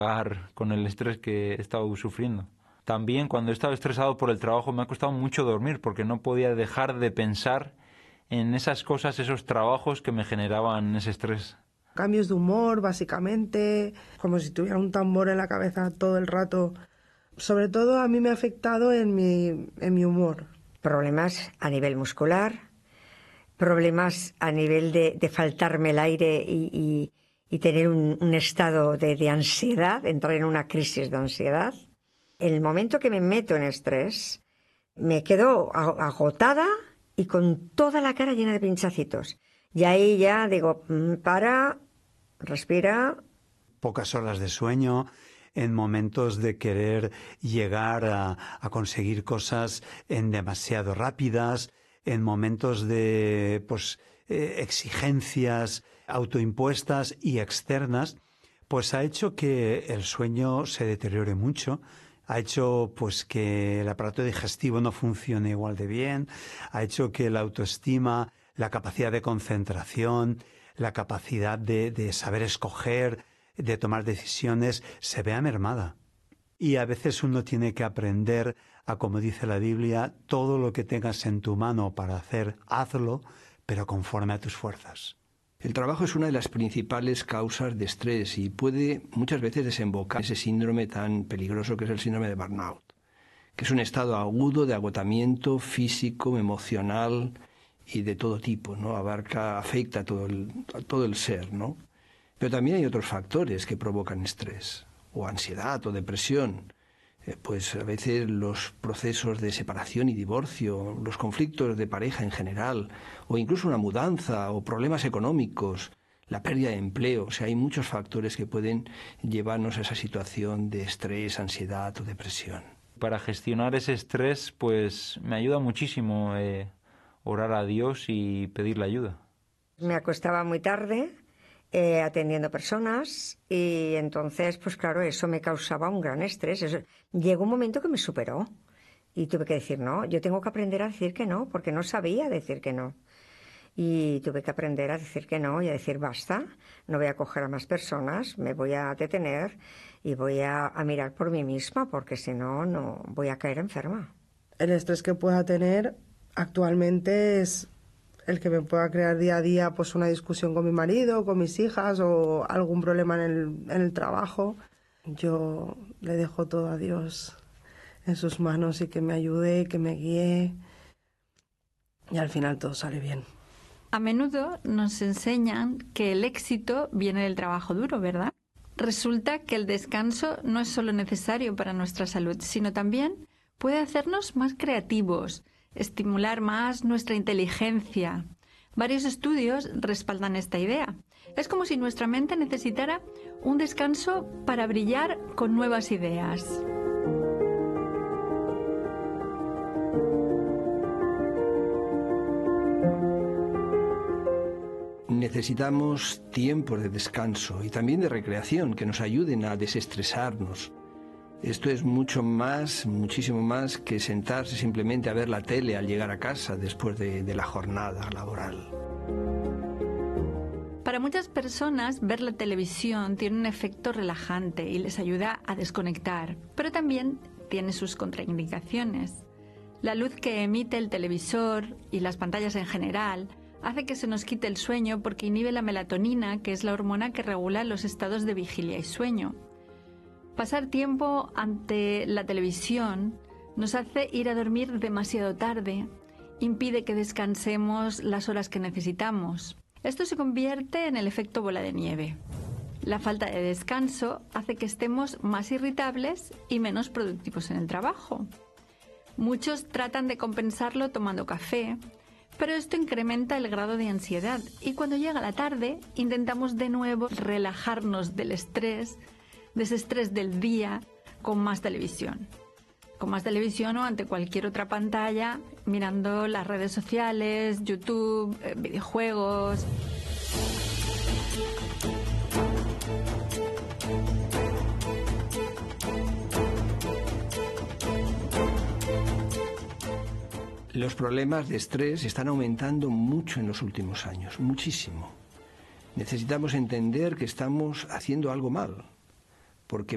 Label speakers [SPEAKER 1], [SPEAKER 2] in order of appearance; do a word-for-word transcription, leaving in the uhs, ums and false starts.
[SPEAKER 1] con el estrés que he estado sufriendo. También cuando he estado estresado por el trabajo me ha costado mucho dormir porque no podía dejar de pensar en esas cosas, esos trabajos que me generaban ese estrés.
[SPEAKER 2] Cambios de humor, básicamente, como si tuviera un tambor en la cabeza todo el rato. Sobre todo a mí me ha afectado en mi, en mi humor.
[SPEAKER 3] Problemas a nivel muscular, problemas a nivel de, de faltarme el aire y, y, y tener un, un estado de, de ansiedad, entrar en una crisis de ansiedad. En el momento que me meto en estrés, me quedo agotada y con toda la cara llena de pinchacitos. Y ahí ya digo, para, respira.
[SPEAKER 4] Pocas horas de sueño, en momentos de querer llegar a, a conseguir cosas en demasiado rápidas, en momentos de pues, eh, exigencias autoimpuestas y externas, pues ha hecho que el sueño se deteriore mucho. Ha hecho pues que el aparato digestivo no funcione igual de bien, ha hecho que la autoestima, la capacidad de concentración, la capacidad de, de saber escoger, de tomar decisiones, se vea mermada. Y a veces uno tiene que aprender a, como dice la Biblia, todo lo que tengas en tu mano para hacer, hazlo, pero conforme a tus fuerzas.
[SPEAKER 5] El trabajo es una de las principales causas de estrés y puede muchas veces desembocar en ese síndrome tan peligroso que es el síndrome de burnout, que es un estado agudo de agotamiento físico, emocional y de todo tipo, ¿no? Abarca, afecta a todo el, a todo el ser, ¿no? Pero también hay otros factores que provocan estrés, o ansiedad, o depresión. Eh, pues a veces los procesos de separación y divorcio, los conflictos de pareja en general, o incluso una mudanza, o problemas económicos, la pérdida de empleo. O sea, hay muchos factores que pueden llevarnos a esa situación de estrés, ansiedad o depresión.
[SPEAKER 1] Para gestionar ese estrés, pues me ayuda muchísimo eh, orar a Dios y pedirle ayuda.
[SPEAKER 3] Me acostaba muy tarde, Eh, atendiendo personas y entonces, pues claro, eso me causaba un gran estrés. Eso, llegó un momento que me superó y tuve que decir no. Yo tengo que aprender a decir que no, porque no sabía decir que no. Y tuve que aprender a decir que no y a decir basta, no voy a coger a más personas, me voy a detener y voy a, a mirar por mí misma, porque si no, no voy a caer enferma.
[SPEAKER 2] El estrés que pueda tener actualmente es el que me pueda crear día a día pues una discusión con mi marido, con mis hijas o algún problema en el, en el trabajo. Yo le dejo todo a Dios en sus manos y que me ayude, que me guíe y al final todo sale bien.
[SPEAKER 6] A menudo nos enseñan que el éxito viene del trabajo duro, ¿verdad? Resulta que el descanso no es solo necesario para nuestra salud, sino también puede hacernos más creativos, estimular más nuestra inteligencia. Varios estudios respaldan esta idea. Es como si nuestra mente necesitara un descanso para brillar con nuevas ideas.
[SPEAKER 5] Necesitamos tiempos de descanso y también de recreación que nos ayuden a desestresarnos. Esto es mucho más, muchísimo más que sentarse simplemente a ver la tele al llegar a casa después de, de la jornada laboral.
[SPEAKER 6] Para muchas personas, ver la televisión tiene un efecto relajante y les ayuda a desconectar, pero también tiene sus contraindicaciones. La luz que emite el televisor y las pantallas en general hace que se nos quite el sueño porque inhibe la melatonina, que es la hormona que regula los estados de vigilia y sueño. Pasar tiempo ante la televisión nos hace ir a dormir demasiado tarde, impide que descansemos las horas que necesitamos. Esto se convierte en el efecto bola de nieve. La falta de descanso hace que estemos más irritables y menos productivos en el trabajo. Muchos tratan de compensarlo tomando café, pero esto incrementa el grado de ansiedad y cuando llega la tarde intentamos de nuevo relajarnos del estrés, de ese estrés del día, con más televisión. Con más televisión o ante cualquier otra pantalla, mirando las redes sociales, YouTube, eh, videojuegos.
[SPEAKER 5] Los problemas de estrés están aumentando mucho en los últimos años, muchísimo. Necesitamos entender que estamos haciendo algo mal, porque